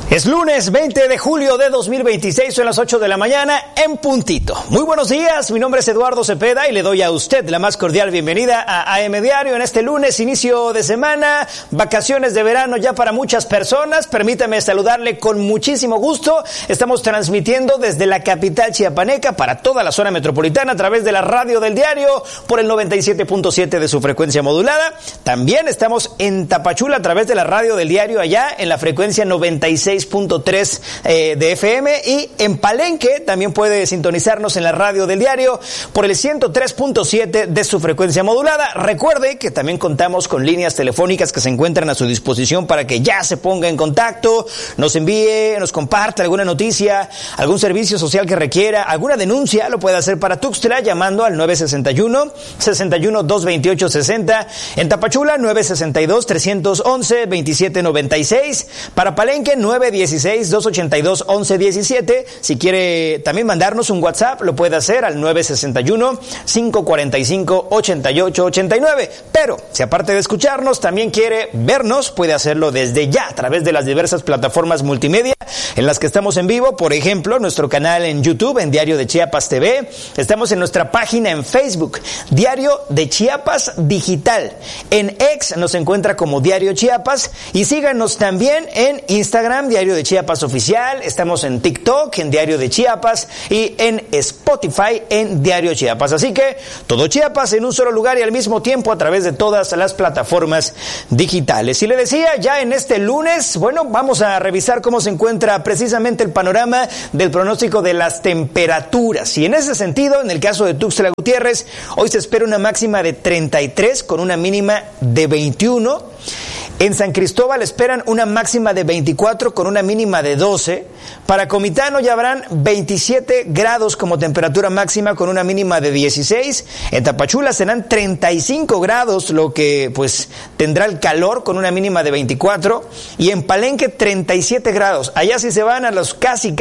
Es lunes 20 de julio de 2026, son las 8 de la mañana en puntito. Muy buenos días, mi nombre es Eduardo Cepeda y le doy a usted la más cordial bienvenida a AM Diario en este lunes, inicio de semana, vacaciones de verano ya para muchas personas. Permítame saludarle con muchísimo gusto. Estamos transmitiendo desde la capital chiapaneca para toda la zona metropolitana a través de la radio del diario por el 97.7 de su frecuencia modulada. También estamos en Tapachula a través de la radio del diario allá en la frecuencia 96.3 de FM, y en Palenque también puede sintonizarnos en la radio del diario por el 103.7 de su frecuencia modulada. Recuerde que también contamos con líneas telefónicas que se encuentran a su disposición para que ya se ponga en contacto, nos envíe, nos comparte alguna noticia, algún servicio social que requiera, alguna denuncia, lo puede hacer para Tuxtla llamando al 961-61-228-60, en Tapachula 962-311-2796, para Palenque 916-282-1117. Si quiere también mandarnos un WhatsApp, lo puede hacer al 961-545-8889. Pero si aparte de escucharnos también quiere vernos, puede hacerlo desde ya a través de las diversas plataformas multimedia en las que estamos en vivo. Por ejemplo, nuestro canal en YouTube, en Diario de Chiapas TV. Estamos en nuestra página en Facebook, Diario de Chiapas Digital. En X nos encuentra como Diario Chiapas, y síganos también en Instagram, Diario de Chiapas Oficial. Estamos en TikTok, en Diario de Chiapas, y en Spotify, en Diario Chiapas. Así que todo Chiapas en un solo lugar y al mismo tiempo a través de todas las plataformas digitales. Y le decía, ya en este lunes, bueno, vamos a revisar cómo se encuentra precisamente el panorama del pronóstico de las temperaturas. Y en ese sentido, en el caso de Tuxtla Gutiérrez, hoy se espera una máxima de 33 con una mínima de 21. En San Cristóbal esperan una máxima de 24 con una mínima de 12. Para Comitán ya habrán 27 grados como temperatura máxima con una mínima de 16. En Tapachula serán 35 grados, lo que pues tendrá el calor con una mínima de 24. Y en Palenque 37 grados. Allá sí se van a los casi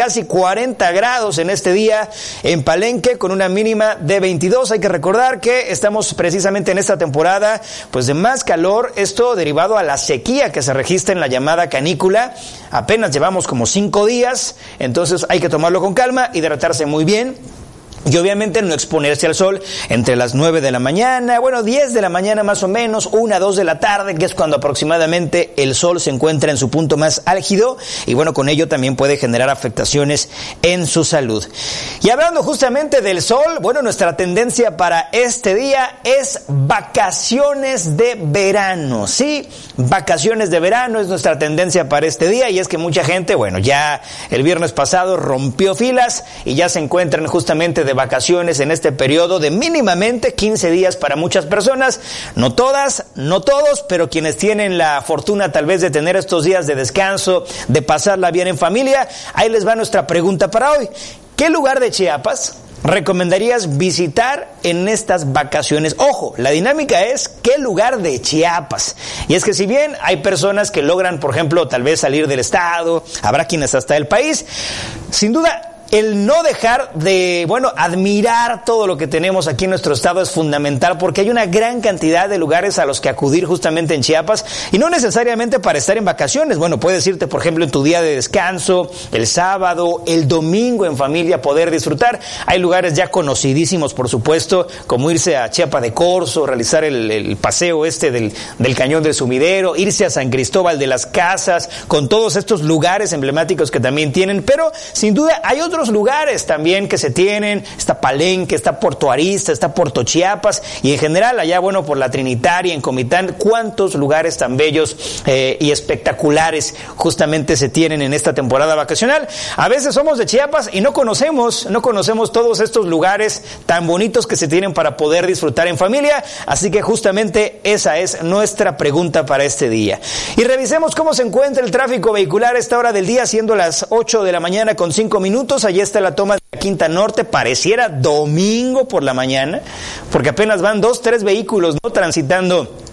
40 grados en este día en Palenque con una mínima de 22. Hay que recordar que estamos precisamente en esta temporada pues de más calor, esto derivado a la sequía que se registra en la llamada canícula. Apenas llevamos como 5 días, entonces hay que tomarlo con calma, hidratarse muy bien. Y obviamente no exponerse al sol entre las 9 de la mañana, 10 de la mañana más o menos, 1, 2 de la tarde, que es cuando aproximadamente el sol se encuentra en su punto más álgido, y con ello también puede generar afectaciones en su salud. Y hablando justamente del sol, nuestra tendencia para este día es vacaciones de verano. Sí, vacaciones de verano es nuestra tendencia para este día, y es que mucha gente, ya el viernes pasado rompió filas y ya se encuentran justamente de vacaciones en este periodo de mínimamente 15 días para muchas personas, no todas, no todos, pero quienes tienen la fortuna tal vez de tener estos días de descanso, de pasarla bien en familia. Ahí les va nuestra pregunta para hoy. ¿Qué lugar de Chiapas recomendarías visitar en estas vacaciones? Ojo, la dinámica es ¿qué lugar de Chiapas? Y es que si bien hay personas que logran, por ejemplo, tal vez salir del estado, habrá quienes hasta del país, sin duda el no dejar de, admirar todo lo que tenemos aquí en nuestro estado es fundamental, porque hay una gran cantidad de lugares a los que acudir justamente en Chiapas, y no necesariamente para estar en vacaciones. Puedes irte, por ejemplo, en tu día de descanso, el sábado, el domingo en familia, poder disfrutar. Hay lugares ya conocidísimos, por supuesto, como irse a Chiapa de Corzo, realizar el paseo del Cañón del Sumidero, irse a San Cristóbal de las Casas, con todos estos lugares emblemáticos que también tienen, pero sin duda hay otros lugares también que se tienen. Está Palenque, está Puerto Arista, está Puerto Chiapas, y en general allá, por la Trinitaria, en Comitán, cuántos lugares tan bellos y espectaculares justamente se tienen en esta temporada vacacional. A veces somos de Chiapas y no conocemos todos estos lugares tan bonitos que se tienen para poder disfrutar en familia, así que justamente esa es nuestra pregunta para este día. Y revisemos cómo se encuentra el tráfico vehicular a esta hora del día, siendo las 8 de la mañana con 5 minutos. Allí está la toma de la Quinta Norte, pareciera domingo por la mañana, porque apenas van 2, 3 vehículos transitando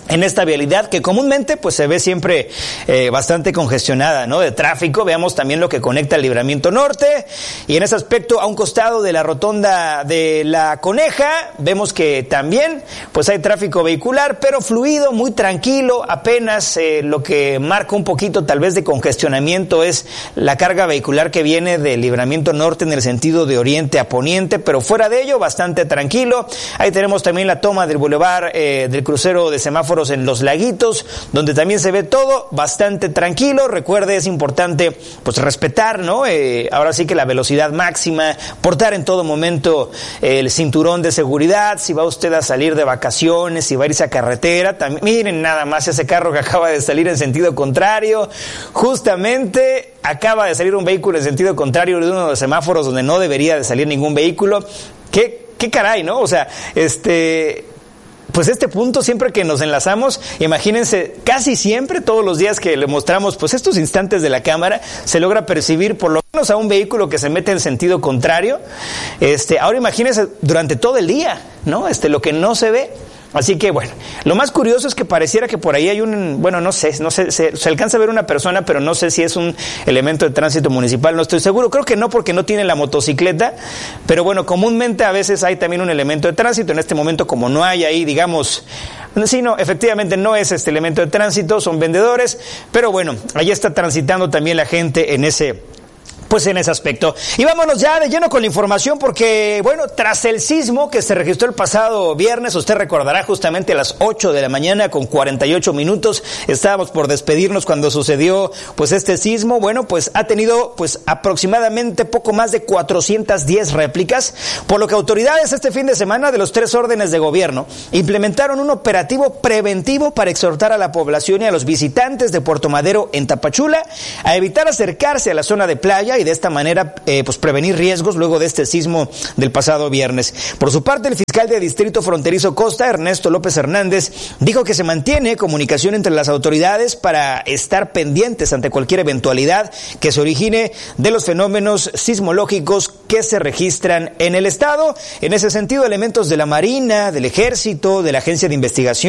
en esta vialidad que comúnmente pues se ve siempre bastante congestionada, ¿no? De tráfico. Veamos también lo que conecta el Libramiento Norte, y en ese aspecto a un costado de la rotonda de La Coneja vemos que también pues hay tráfico vehicular, pero fluido, muy tranquilo. Apenas lo que marca un poquito tal vez de congestionamiento es la carga vehicular que viene del Libramiento Norte en el sentido de oriente a poniente, pero fuera de ello bastante tranquilo. Ahí tenemos también la toma del bulevar del crucero de semáforos en Los Laguitos, donde también se ve todo bastante tranquilo. Recuerde, es importante pues respetar, ¿no? Ahora sí que la velocidad máxima, portar en todo momento el cinturón de seguridad. Si va usted a salir de vacaciones, si va a irse a carretera, también, miren nada más ese carro que acaba de salir en sentido contrario. Justamente acaba de salir un vehículo en sentido contrario de uno de los semáforos donde no debería de salir ningún vehículo. ¿Qué caray, ¿no? O sea, pues este punto, siempre que nos enlazamos, imagínense, casi siempre, todos los días que le mostramos pues estos instantes de la cámara, se logra percibir por lo menos a un vehículo que se mete en sentido contrario. Ahora imagínense durante todo el día, ¿no? Lo que no se ve. Así que bueno, lo más curioso es que pareciera que por ahí hay no sé, se alcanza a ver una persona, pero no sé si es un elemento de tránsito municipal, no estoy seguro. Creo que no, porque no tiene la motocicleta, pero bueno, comúnmente a veces hay también un elemento de tránsito. En este momento, como no hay ahí, digamos, sí, no, efectivamente no es este elemento de tránsito, son vendedores, pero bueno, ahí está transitando también la gente en ese aspecto. Y vámonos ya de lleno con la información, porque, bueno, tras el sismo que se registró el pasado viernes, usted recordará, justamente a las 8 de la mañana con 48 minutos, estábamos por despedirnos cuando sucedió, pues, este sismo. Bueno, pues, ha tenido, pues, aproximadamente poco más de 410 réplicas, por lo que autoridades este fin de semana de los 3 órdenes de gobierno implementaron un operativo preventivo para exhortar a la población y a los visitantes de Puerto Madero en Tapachula a evitar acercarse a la zona de playa, y de esta manera pues prevenir riesgos luego de este sismo del pasado viernes. Por su parte, el fiscal de Distrito Fronterizo Costa, Ernesto López Hernández, dijo que se mantiene comunicación entre las autoridades para estar pendientes ante cualquier eventualidad que se origine de los fenómenos sismológicos que se registran en el estado. En ese sentido, elementos de la Marina, del Ejército, de la Agencia de Investigación